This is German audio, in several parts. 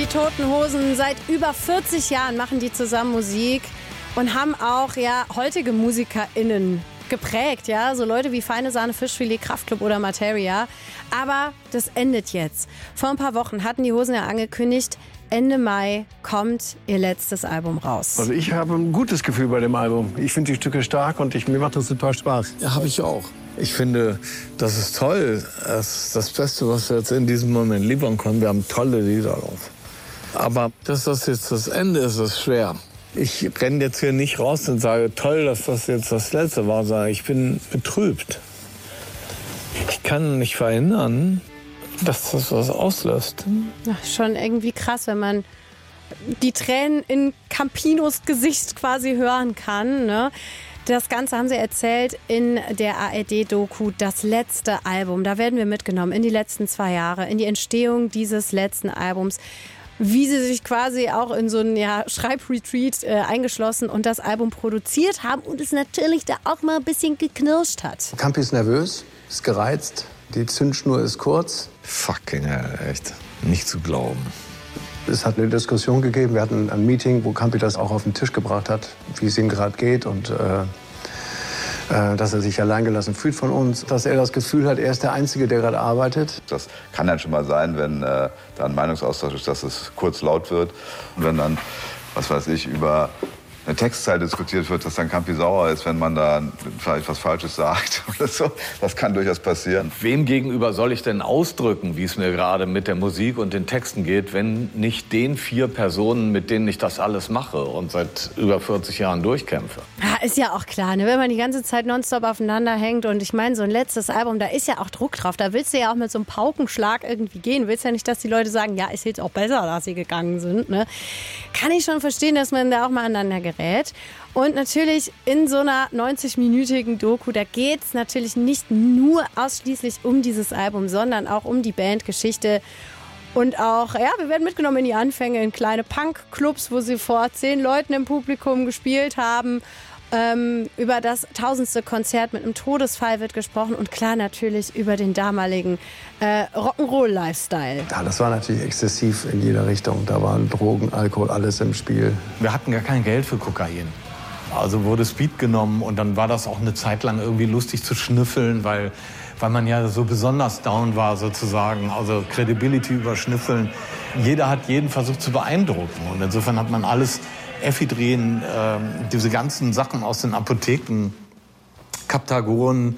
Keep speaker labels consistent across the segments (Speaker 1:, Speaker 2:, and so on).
Speaker 1: Toten Hosen. Seit über 40 Jahren machen die zusammen Musik und haben auch heutige MusikerInnen geprägt. Ja? So Leute wie Feine Sahne, Fischfilet, Kraftklub oder Materia. Aber das endet jetzt. Vor ein paar Wochen hatten die Hosen ja angekündigt, Ende Mai kommt ihr letztes Album raus.
Speaker 2: Also ich habe ein gutes Gefühl bei dem Album. Ich finde die Stücke stark und mir macht das total Spaß.
Speaker 3: Ja, habe ich auch. Ich finde, das ist toll. Das ist das Beste, was wir jetzt in diesem Moment liefern können. Wir haben tolle Lieder drauf. Aber dass das jetzt das Ende ist, ist schwer. Ich renne jetzt hier nicht raus und sage, toll, dass das jetzt das Letzte war, sondern ich bin betrübt. Ich kann nicht verhindern, dass das was auslöst.
Speaker 1: Ja, schon irgendwie krass, wenn man die Tränen in Campinos Gesicht quasi hören kann. Ne? Das Ganze haben sie erzählt in der ARD-Doku, das letzte Album. Da werden wir mitgenommen in die letzten 2 Jahre, in die Entstehung dieses letzten Albums. Wie sie sich quasi auch in so einen Schreibretreat eingeschlossen und das Album produziert haben und es natürlich da auch mal ein bisschen geknirscht hat.
Speaker 4: Campi ist nervös, ist gereizt, die Zündschnur ist kurz.
Speaker 3: Fucking hell, echt. Nicht zu glauben.
Speaker 4: Es hat eine Diskussion gegeben, wir hatten ein Meeting, wo Campi das auch auf den Tisch gebracht hat, wie es ihm gerade geht und dass er sich alleingelassen fühlt von uns, dass er das Gefühl hat, er ist der Einzige, der gerade arbeitet.
Speaker 5: Das kann dann schon mal sein, wenn da ein Meinungsaustausch ist, dass es kurz laut wird. Und wenn dann, was weiß ich, über eine Textzeile diskutiert wird, dass dann Campi sauer ist, wenn man da vielleicht was Falsches sagt oder so. Das kann durchaus passieren.
Speaker 6: Wem gegenüber soll ich denn ausdrücken, wie es mir gerade mit der Musik und den Texten geht, wenn nicht den 4 Personen, mit denen ich das alles mache und seit über 40 Jahren durchkämpfe?
Speaker 1: Ja, ist ja auch klar, ne? Wenn man die ganze Zeit nonstop aufeinander hängt und ich meine, so ein letztes Album, da ist ja auch Druck drauf. Da willst du ja auch mit so einem Paukenschlag irgendwie gehen. Willst ja nicht, dass die Leute sagen, ja, ist jetzt auch besser, dass sie gegangen sind. Ne? Kann ich schon verstehen, dass man da auch mal aneinander gerät. Und natürlich in so einer 90-minütigen Doku, da geht es natürlich nicht nur ausschließlich um dieses Album, sondern auch um die Bandgeschichte. Und auch, wir werden mitgenommen in die Anfänge, in kleine Punk-Clubs, wo sie vor 10 Leuten im Publikum gespielt haben. Über das 1000. Konzert mit einem Todesfall wird gesprochen und klar natürlich über den damaligen Rock'n'Roll-Lifestyle.
Speaker 4: Ja, das war natürlich exzessiv in jeder Richtung. Da waren Drogen, Alkohol, alles im Spiel.
Speaker 6: Wir hatten gar kein Geld für Kokain. Also wurde Speed genommen und dann war das auch eine Zeit lang irgendwie lustig zu schnüffeln, weil man ja so besonders down war sozusagen. Also Credibility überschnüffeln. Jeder hat jeden versucht zu beeindrucken und insofern hat man alles Ephedrin, diese ganzen Sachen aus den Apotheken, Captagon,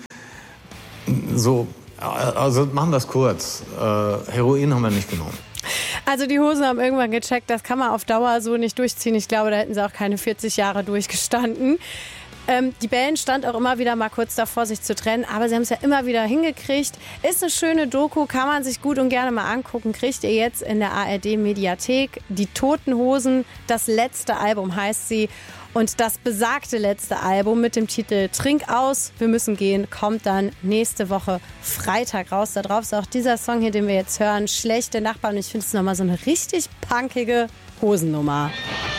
Speaker 6: so, also machen wir es kurz. Heroin haben wir nicht genommen.
Speaker 1: Also die Hosen haben irgendwann gecheckt, das kann man auf Dauer so nicht durchziehen. Ich glaube, da hätten sie auch keine 40 Jahre durchgestanden. Die Band stand auch immer wieder mal kurz davor, sich zu trennen, aber sie haben es ja immer wieder hingekriegt. Ist eine schöne Doku, kann man sich gut und gerne mal angucken. Kriegt ihr jetzt in der ARD-Mediathek. Die Toten Hosen, das letzte Album heißt sie. Und das besagte letzte Album mit dem Titel Trink aus, wir müssen gehen, kommt dann nächste Woche Freitag raus. Da drauf ist auch dieser Song hier, den wir jetzt hören, Schlechte Nachbarn. Und ich finde es nochmal so eine richtig punkige Hosennummer.